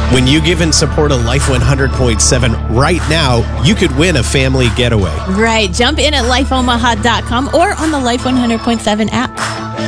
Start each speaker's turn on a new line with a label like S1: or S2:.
S1: When you give and support a Life 100.7 right now, you could win a family getaway.
S2: Right. Jump in at lifeomaha.com or on the Life 100.7 app.